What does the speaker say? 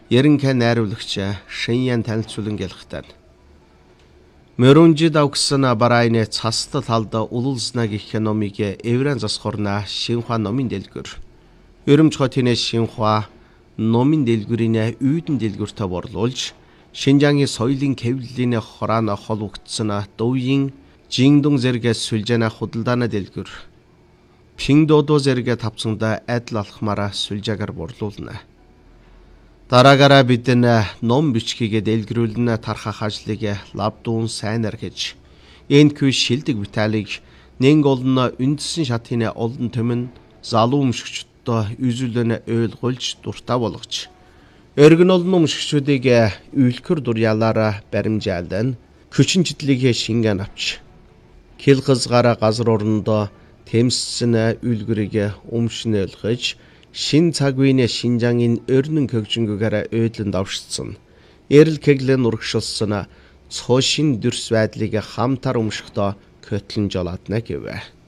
Ерөнхий найруулагч Шиньян танилцуулан гэлхтэн. Мөрөнжид авгсан барайны цастал талда улулснаа гэх номыг эврэн засхорна Шинхуа номын дэлгүр. Өрөмж хотын Шинхуа номын дэлгүрийн үйдэн дэлгүртэ борлуулж Шинжаангийн соёлын хэвлэлийн хораана холбогдсон Дөвийн Жингдун зэрэг сүлжээнэ худалдааны дэлгүр. Пингдодо зэрэг тавцсанда адил алхмаараа сүлжээгээр борлуулна. Дараагаараа бид ном бичгийг дэлгэрүүлэн тархах ажлыг лавдуун сайнаар гэж энэхүү шилдэг виталийг нэг олон үндсэн шатны олон төмөн залуу өмшгчдөө үзүүлэн ойлгуулж дуртай болгож өргөн олон өмшгчдийг үйлхэр дурьялаараа баримжаалдан хүчинжидлийг шингэн авч хил хызгаараа газар орондоо тэмссэн үлгэрийг өмшнөлгөж шин цаг үеийн Шинжаангийн өрнөн хөгжингөөр өйдлөнд авшигдсан. Эрэл кеглэн урагшилсан цоошин дүрс байдлыг хамтар өмшөхдөө көтлөн жолоодна гэв.